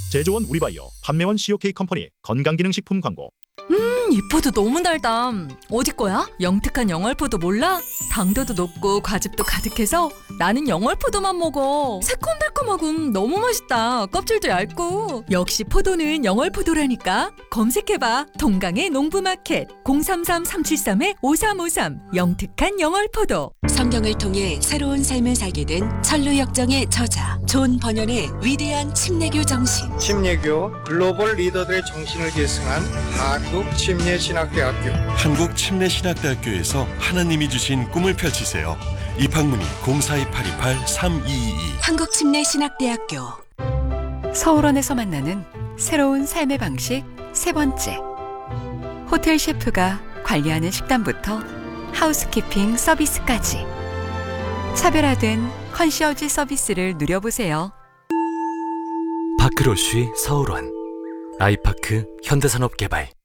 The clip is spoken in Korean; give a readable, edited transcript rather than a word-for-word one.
제조원 우리바이오, 판매원 COK 컴퍼니 건강기능식품 광고. 이 포도 너무 달다. 어디 거야? 영특한 영월포도 몰라? 당도도 높고 과즙도 가득해서 나는 영월포도만 먹어. 새콤달콤하고 너무 맛있다. 껍질도 얇고. 역시 포도는 영월포도라니까. 검색해봐. 동강의 농부마켓 033-373-5353 영특한 영월포도. 성경을 통해 새로운 삶을 살게 된 천루역정의 저자 존 번연의 위대한 침례교 정신. 침례교 글로벌 리더들의 정신을 계승한 한국침례신학대학교. 한국침례신학대학교에서 하나님이 주신 꿈을 펼치세요. 입학문의 042-828-3222. 한국침례신학대학교. 서울원에서 만나는 새로운 삶의 방식 세 번째. 호텔 셰프가 관리하는 식단부터 하우스키핑 서비스까지 차별화된 컨시어지 서비스를 누려보세요. 파크로쉬 서울원, 아이파크 현대산업개발.